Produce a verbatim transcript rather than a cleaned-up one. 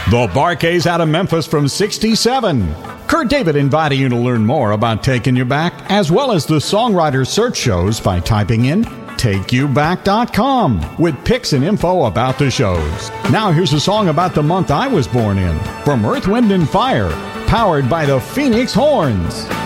The Bar-Kays out of Memphis from sixty-seven. Kurt David inviting you to learn more about Taking You Back, as well as the songwriter search shows by typing in take you back dot com with pics and info about the shows. Now here's a song about the month I was born in from Earth, Wind and Fire, powered by the Phoenix Horns.